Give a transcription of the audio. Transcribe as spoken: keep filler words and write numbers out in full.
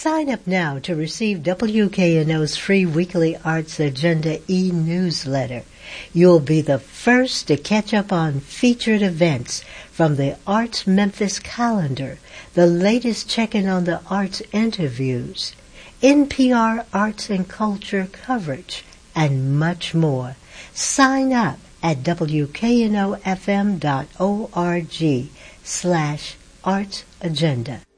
Sign up now to receive W K N O's free weekly Arts Agenda e-newsletter. You'll be the first to catch up on featured events from the Arts Memphis calendar, the latest check-in on the arts interviews, N P R arts and culture coverage, and much more. Sign up at W K N O F M dot org slash arts agenda.